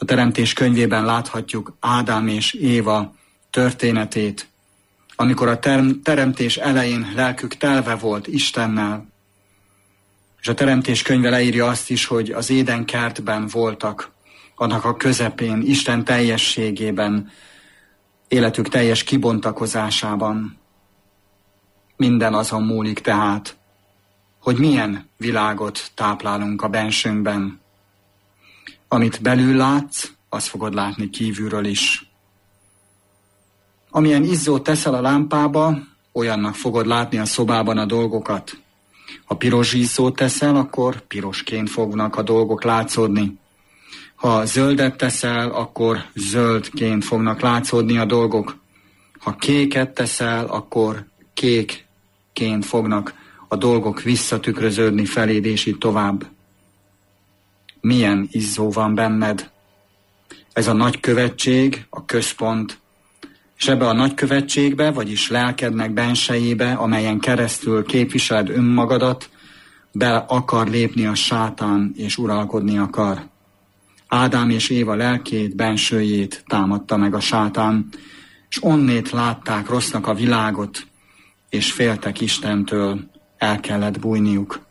Teremtés könyvében láthatjuk Ádám és Éva történetét, amikor a teremtés elején lelkük telve volt Istennel, és a Teremtés könyve leírja azt is, hogy az Éden kertben voltak, annak a közepén, Isten teljességében, életük teljes kibontakozásában. Minden azon múlik tehát, hogy milyen világot táplálunk a bensőnkben. Amit belül látsz, azt fogod látni kívülről is. Amilyen izzót teszel a lámpába, olyannak fogod látni a szobában a dolgokat. Ha piros izzót teszel, akkor pirosként fognak a dolgok látszódni. Ha zöldet teszel, akkor zöldként fognak látszódni a dolgok. Ha kéket teszel, akkor kékként fognak a dolgok visszatükröződni feléd, és így tovább. Milyen izzó van benned? Ez a nagykövetség, a központ, és ebbe a nagykövetségbe, vagyis lelkednek bensejébe, amelyen keresztül képviseled önmagadat, be akar lépni a sátán, és uralkodni akar. Ádám és Éva lelkét, bensőjét támadta meg a sátán, és onnét látták rossznak a világot, és féltek Istentől, el kellett bújniuk.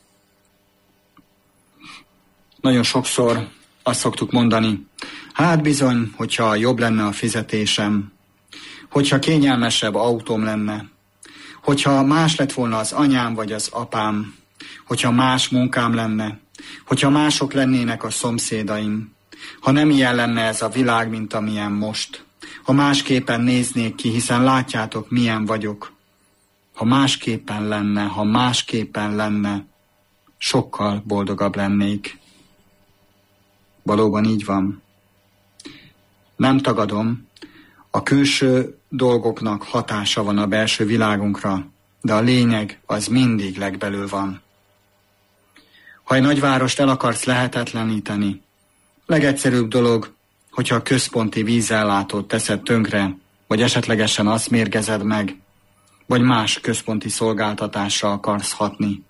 Nagyon sokszor azt szoktuk mondani, hát bizony, hogyha jobb lenne a fizetésem, hogyha kényelmesebb autóm lenne, hogyha más lett volna az anyám vagy az apám, hogyha más munkám lenne, hogyha mások lennének a szomszédaim, ha nem ilyen lenne ez a világ, mint amilyen most, ha másképpen néznék ki, hiszen látjátok, milyen vagyok, ha másképpen lenne, sokkal boldogabb lennék. Valóban így van. Nem tagadom, a külső dolgoknak hatása van a belső világunkra, de a lényeg az mindig legbelül van. Ha egy nagyvárost el akarsz lehetetleníteni, legegyszerűbb dolog, hogyha a központi vízellátót teszed tönkre, vagy esetlegesen azt mérgezed meg, vagy más központi szolgáltatásra akarsz hatni.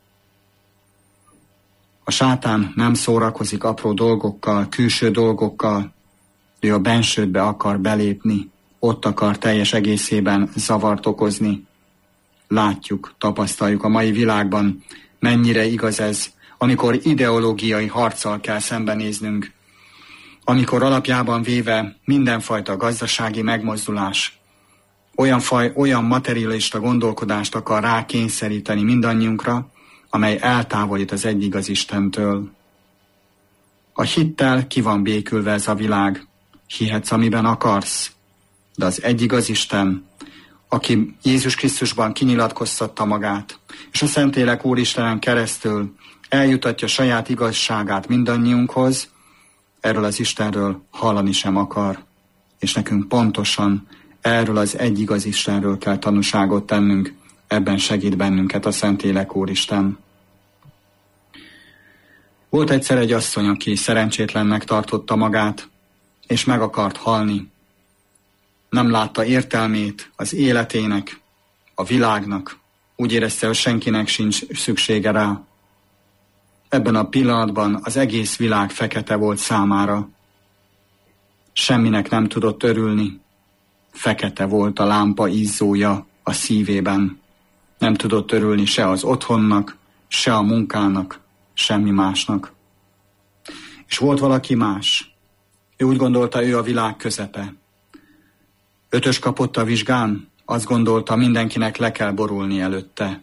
A sátán nem szórakozik apró dolgokkal, külső dolgokkal, ő a bensődbe akar belépni, ott akar teljes egészében zavart okozni. Látjuk, tapasztaljuk a mai világban, mennyire igaz ez, amikor ideológiai harccal kell szembenéznünk, amikor alapjában véve mindenfajta gazdasági megmozdulás, olyan materialista gondolkodást akar rákényszeríteni mindannyiunkra, amely eltávolít az egyigaz Istentől. A hittel ki van békülve ez a világ, hihetsz, amiben akarsz, de az egyigaz Isten, aki Jézus Krisztusban kinyilatkoztatta magát, és a Szentlélek Úristenen keresztül eljutatja saját igazságát mindannyiunkhoz, erről az Istenről hallani sem akar, és nekünk pontosan erről az egyigaz Istenről kell tanúságot tennünk, ebben segít bennünket a Szentlélek Úristen. Volt egyszer egy asszony, aki szerencsétlennek tartotta magát, és meg akart halni. Nem látta értelmét az életének, a világnak, úgy érezte, hogy senkinek sincs szüksége rá. Ebben a pillanatban az egész világ fekete volt számára. Semminek nem tudott örülni. Fekete volt a lámpa izzója a szívében. Nem tudott örülni se az otthonnak, se a munkának, semmi másnak. És volt valaki más. Ő úgy gondolta, ő a világ közepe. 5-ös kapott a vizsgán, azt gondolta, mindenkinek le kell borulni előtte.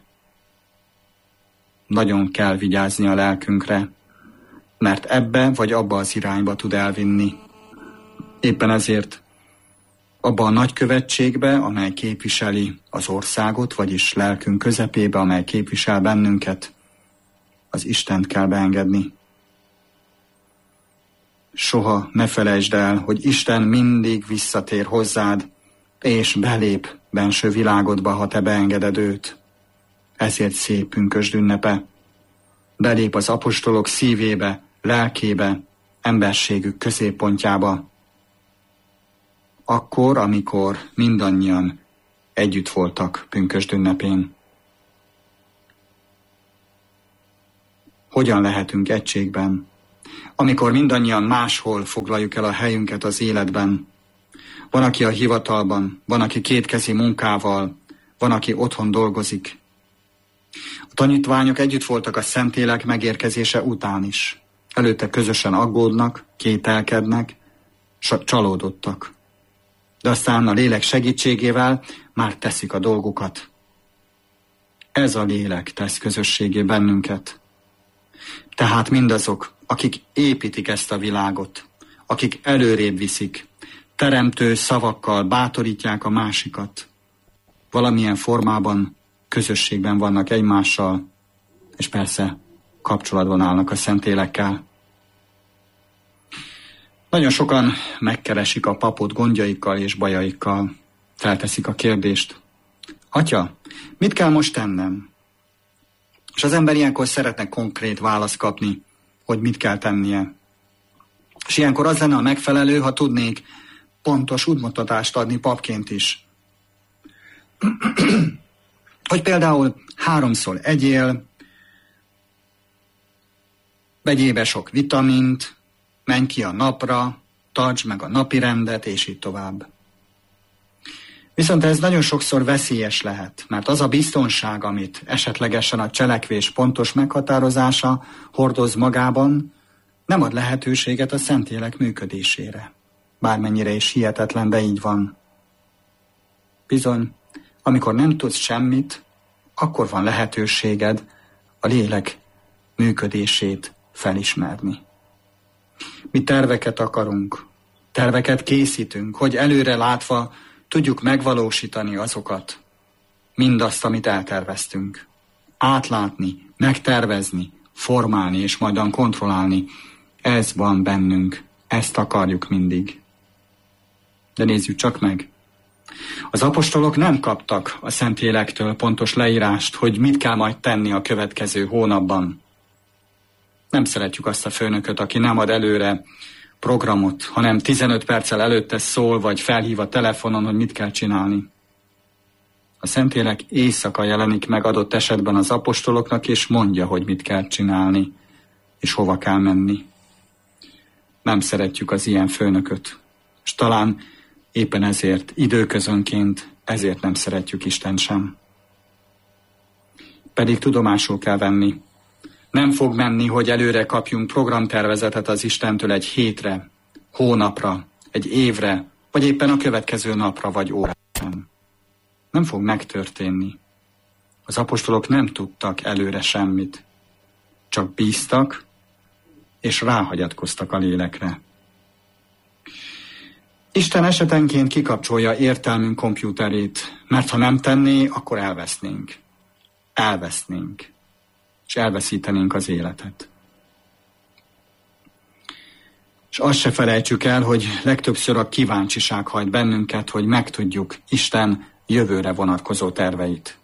Nagyon kell vigyázni a lelkünkre, mert ebbe vagy abba az irányba tud elvinni. Éppen ezért abba a nagykövetségbe, amely képviseli az országot, vagyis lelkünk közepébe, amely képvisel bennünket, az Istent kell beengedni. Soha ne felejtsd el, hogy Isten mindig visszatér hozzád, és belép benső világodba, ha te beengeded őt. Ezért szép pünkösd ünnepe. Belép az apostolok szívébe, lelkébe, emberségük középpontjába. Akkor, amikor mindannyian együtt voltak pünkösd ünnepén. Hogyan lehetünk egységben? amikor mindannyian máshol foglaljuk el a helyünket az életben. Van, aki a hivatalban, van, aki kétkezi munkával, van, aki otthon dolgozik. A tanítványok együtt voltak a Szentlélek megérkezése után is. Előtte közösen aggódnak, kételkednek, csalódottak. De aztán a lélek segítségével már teszik a dolgukat. Ez a lélek tesz közösségé bennünket. Tehát mindazok, akik építik ezt a világot, akik előrébb viszik, teremtő szavakkal bátorítják a másikat, valamilyen formában közösségben vannak egymással, és persze kapcsolatban állnak a Szentlélekkel. Nagyon sokan megkeresik a papot gondjaikkal és bajaikkal. Felteszik a kérdést: Atya, mit kell most tennem? És az ember ilyenkor szeretne konkrét választ kapni, hogy mit kell tennie. És ilyenkor az lenne a megfelelő, ha tudnék pontos útmutatást adni papként is. Hogy például 3-szor egyél, vegyél be sok vitamint, menj ki a napra, tartsd meg a napirendet, és így tovább. Viszont ez nagyon sokszor veszélyes lehet, mert az a biztonság, amit esetlegesen a cselekvés pontos meghatározása hordoz magában, nem ad lehetőséget a Szentlélek működésére. Bármennyire is hihetetlen, de így van. Bizony, amikor nem tudsz semmit, akkor van lehetőséged a lélek működését felismerni. Mi terveket akarunk, terveket készítünk, hogy előre látva tudjuk megvalósítani azokat, mindazt, amit elterveztünk. Átlátni, megtervezni, formálni és majdan kontrollálni, ez van bennünk, ezt akarjuk mindig. De nézzük csak meg. Az apostolok nem kaptak a Szentlélektől pontos leírást, hogy mit kell majd tenni a következő hónapban. Nem szeretjük azt a főnököt, aki nem ad előre programot, hanem 15 perccel előtte szól, vagy felhív a telefonon, hogy mit kell csinálni. A Szentlélek éjszaka jelenik meg adott esetben az apostoloknak, és mondja, hogy mit kell csinálni, és hova kell menni. Nem szeretjük az ilyen főnököt, és talán éppen ezért, időközönként, ezért nem szeretjük Istent sem. Pedig tudomásul kell venni. Nem fog menni, hogy előre kapjunk programtervezetet az Istentől egy hétre, hónapra, egy évre, vagy éppen a következő napra vagy órára. Nem fog megtörténni. Az apostolok nem tudtak előre semmit. Csak bíztak, és ráhagyatkoztak a lélekre. Isten esetenként kikapcsolja értelmünk kompjúterét, mert ha nem tenné, akkor elvesznénk. Elvesznénk. És elveszítenénk az életet. És azt se felejtsük el, hogy legtöbbször a kíváncsiság hajt bennünket, hogy megtudjuk Isten jövőre vonatkozó terveit.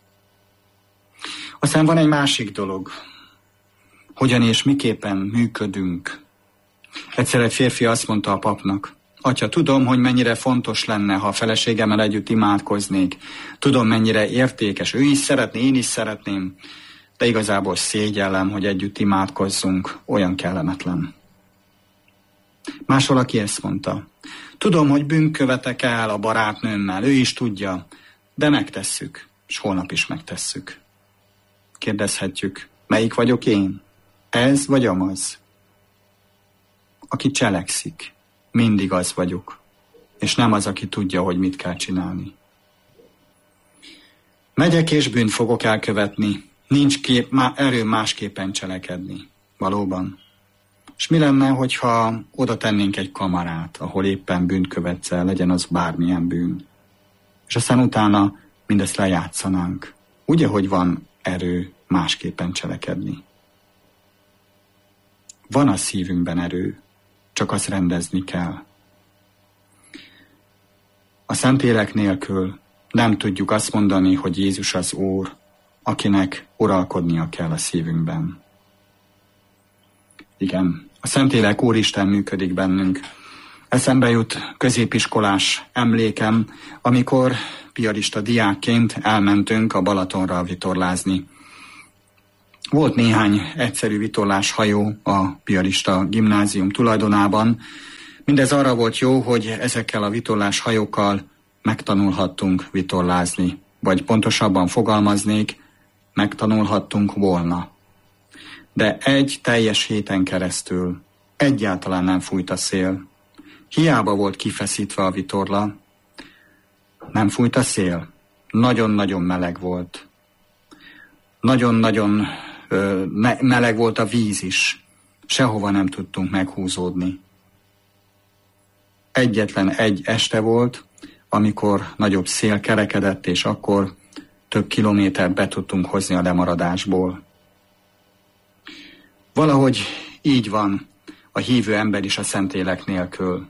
Aztán van egy másik dolog. Hogyan és miképpen működünk. Egyszer egy férfi azt mondta a papnak: Atya, tudom, hogy mennyire fontos lenne, ha a feleségemmel együtt imádkoznék. Tudom, mennyire értékes. Ő is szeretné, én is szeretném. De igazából szégyellem, hogy együtt imádkozzunk, olyan kellemetlen. Más valaki ezt mondta: Tudom, hogy bűnt követek el a barátnőmmel, ő is tudja, de megtesszük, és holnap is megtesszük. Kérdezhetjük, melyik vagyok én? Ez vagy amaz? Aki cselekszik, mindig az vagyok, és nem az, aki tudja, hogy mit kell csinálni. Megyek és bűnt fogok elkövetni, nincs erő másképpen cselekedni. Valóban. És mi lenne, hogyha oda tennénk egy kamarát, ahol éppen bűnt követsz el, legyen az bármilyen bűn. És aztán utána mindezt lejátszanánk. Ugye, hogy van erő másképpen cselekedni. Van a szívünkben erő, csak azt rendezni kell. A Szentlélek nélkül nem tudjuk azt mondani, hogy Jézus az Úr, akinek uralkodnia kell a szívünkben. Igen, a Szentlélek Úristen működik bennünk. Eszembe jut középiskolás emlékem, amikor piarista diákként elmentünk a Balatonra vitorlázni. Volt néhány egyszerű vitorláshajó a piarista gimnázium tulajdonában. Mindez arra volt jó, hogy ezekkel a vitorláshajókkal megtanulhattunk vitorlázni, vagy pontosabban fogalmaznék, megtanulhattunk volna. De egy teljes héten keresztül egyáltalán nem fújt a szél. Hiába volt kifeszítve a vitorla, nem fújt a szél. Nagyon-nagyon meleg volt. Nagyon-nagyon meleg volt a víz is. Sehova nem tudtunk meghúzódni. Egyetlen egy este volt, amikor nagyobb szél kerekedett, és akkor több kilométert be tudtunk hozni a lemaradásból. Valahogy így van a hívő ember is a Szentlélek nélkül.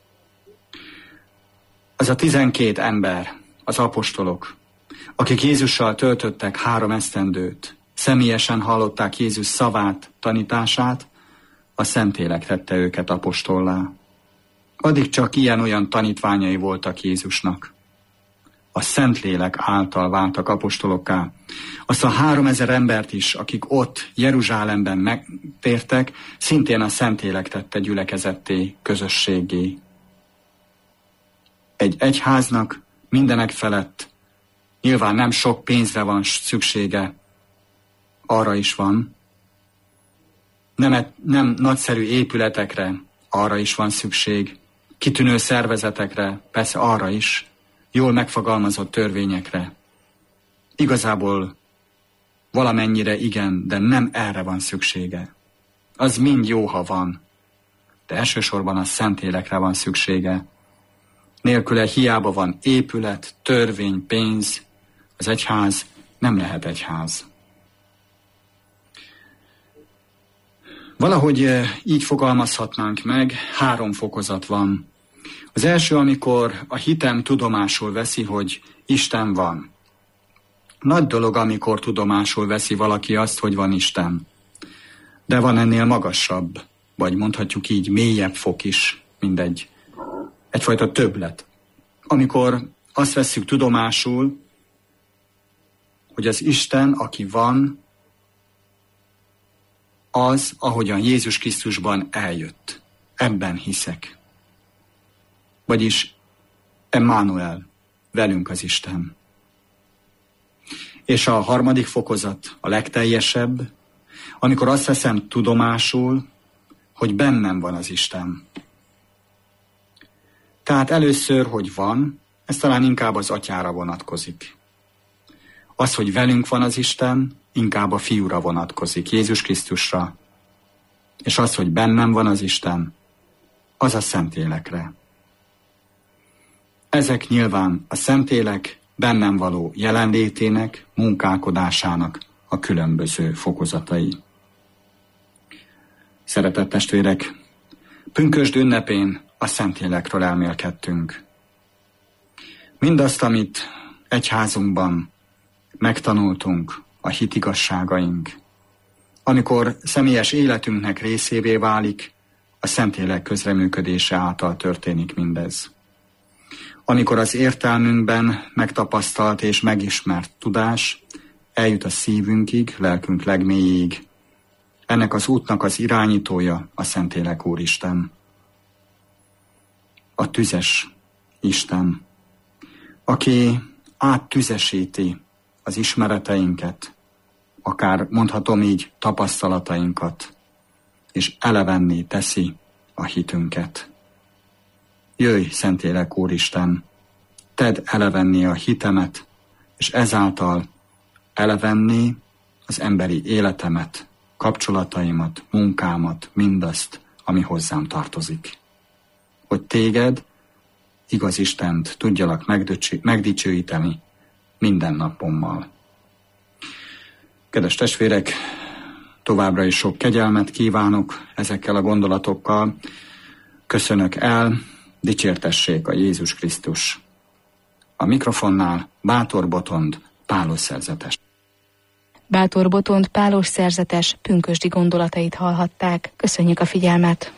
Az a 12 ember, az apostolok, akik Jézussal töltöttek 3 esztendőt, személyesen hallották Jézus szavát, tanítását, a Szentlélek tette őket apostollá. Addig csak ilyen-olyan tanítványai voltak Jézusnak. A Szentlélek által váltak apostolokká. Azt a 3000 embert is, akik ott Jeruzsálemben megtértek, szintén a Szentlélek tette gyülekezetté, közösségé. Egy egyháznak mindenek felett nyilván nem sok pénzre van szüksége, arra is van. Nem nagyszerű épületekre, arra is van szükség. Kitűnő szervezetekre, persze arra is. Jól megfogalmazott törvényekre. Igazából valamennyire igen, de nem erre van szüksége. Az mind jó, ha van, de elsősorban a Szentlélekre van szüksége. Nélküle hiába van épület, törvény, pénz, az egyház nem lehet egyház. Valahogy így fogalmazhatnánk meg, 3 fokozat van. Az első, amikor a hitem tudomásul veszi, hogy Isten van. Nagy dolog, amikor tudomásul veszi valaki azt, hogy van Isten. De van ennél magasabb, vagy mondhatjuk így mélyebb fok is, mindegy. Egyfajta többlet. Amikor azt vesszük tudomásul, hogy az Isten, aki van, az, ahogyan Jézus Krisztusban eljött. Ebben hiszek. Vagyis Emmanuel, velünk az Isten. És a harmadik fokozat, a legteljesebb, amikor azt veszem tudomásul, hogy bennem van az Isten. Tehát először, hogy van, ez talán inkább az Atyára vonatkozik. Az, hogy velünk van az Isten, inkább a Fiúra vonatkozik, Jézus Krisztusra. És az, hogy bennem van az Isten, az a Szentlélekre. Ezek nyilván a Szentlélek bennem való jelenlétének, munkálkodásának a különböző fokozatai. Szeretett testvérek, pünkösd ünnepén a Szentlélekről elmélkedtünk. Mindazt, amit egyházunkban megtanultunk, a hitigazságaink, amikor személyes életünknek részévé válik, a Szentlélek közreműködése által történik mindez. Amikor az értelmünkben megtapasztalt és megismert tudás eljut a szívünkig, lelkünk legmélyéig, ennek az útnak az irányítója a Szentlélek Úristen. A tüzes Isten, aki áttüzesíti az ismereteinket, akár mondhatom így tapasztalatainkat, és elevenné teszi a hitünket. Jöjj, Szentlélek Úristen, tedd elevenné a hitemet, és ezáltal elevenné az emberi életemet, kapcsolataimat, munkámat, mindazt, ami hozzám tartozik. Hogy téged, igaz Istent tudjalak megdicsőíteni minden napommal. Kedves testvérek, továbbra is sok kegyelmet kívánok ezekkel a gondolatokkal. Köszönök el, dicsértessék a Jézus Krisztus. A mikrofonnál Bátor Botond, Pálos szerzetes. Bátor Botond, Pálos szerzetes pünkösdi gondolatait hallhatták. Köszönjük a figyelmet!